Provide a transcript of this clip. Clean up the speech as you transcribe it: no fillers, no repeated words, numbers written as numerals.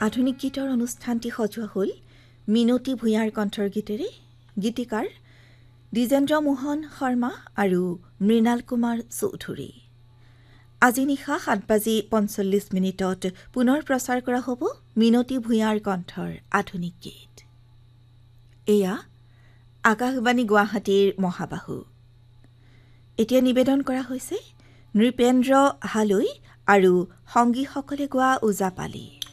আধুনিক গীতৰ অনুষ্ঠানটি সজোৱা হ'ল মিনতী ভূঞাৰ কণ্ঠৰ গীতেৰে। গীতিকাৰ দ্বিজেন্দ্ৰ মোহন শৰ্মা আৰু মৃণাল কুমাৰ চৌধুৰী। আজি নিশা 7:45 পুনৰ প্ৰচাৰ কৰা হ'ব মিনতী ভূঞাৰ কণ্ঠৰ আধুনিক গীত। এয়া আকাশবাণী গুৱাহাটীৰ মহাবাহু। এতিয়া নিবেদন কৰা হৈছে নৃপেন্দ্ৰ হালৈ আৰু সংগীসকলে গোৱা ওজাপালি।